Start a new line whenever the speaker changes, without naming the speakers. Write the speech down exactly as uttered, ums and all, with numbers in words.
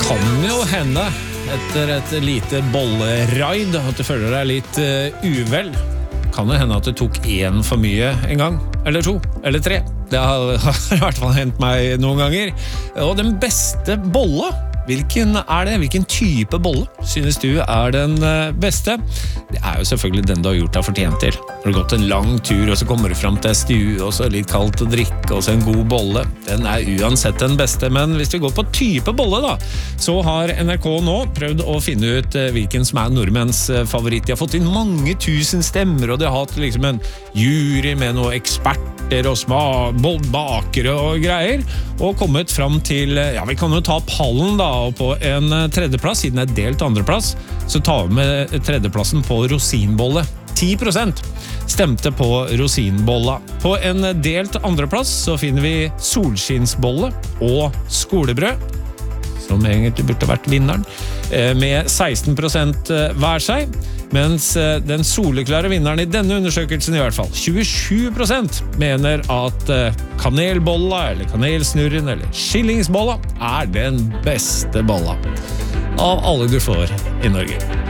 kan jo hende etter et lite bolleraid at du føler deg litt uh, uvel. Kan jo hende at du tok en for mye en gang, eller to, eller tre. Det har, har i hvert fall hendt meg noen ganger. Og den beste bolla, hvilken er det? Hvilken type bolle synes du er den beste? Det er jo selvfølgelig den du har gjort deg fortjent til. Har du gått en lang tur, og så kommer du frem til stue, og så litt kaldt å drikke, og så en god bolle. Den er uansett den beste, men hvis vi går på type bolle da, så har N R K nå prøvd å finne ut hvilken som er nordmenns favoritt. De har fått inn mange tusen stemmer, og de har hatt liksom en jury med noen eksperter og sma, bakere og greier, og kommet frem til, ja, vi kan jo ta pallen da, og på en tredjeplass, siden det er delt andreplass, så tar vi med tredjeplassen på rosinbolle. ti prosent stemte på rosinbolla. På en delt andreplass så finner vi solskinnsbolle og skolebrød, som egentlig burde vært vinneren, med seksten prosent hver seg, mens den soleklare vinneren i denne undersøkelsen i hvert fall, tjuesju prosent, mener at kanelbolla eller kanelsnurren eller skillingsbolla er den beste bolla av alle du får i Norge.